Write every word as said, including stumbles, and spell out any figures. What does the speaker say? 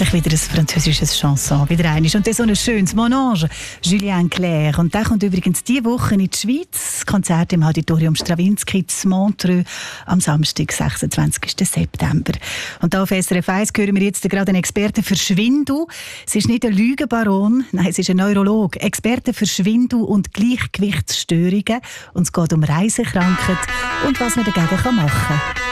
endlich wieder ein französisches Chanson. Wieder eines. Und dann so ein schönes Mon Ange, Julien Clerc. Und der kommt übrigens diese Woche in die Schweiz. Konzert im Auditorium Stravinsky zu Montreux am Samstag, sechsundzwanzigsten September. Und da auf S R F eins hören wir jetzt gerade einen Experten für Schwindel. Es ist nicht ein Lügenbaron, nein, es ist ein Neurolog. Experte für Schwindel und Gleichgewichtsstörungen. Und es geht um Reisekrankheit und was man dagegen machen kann.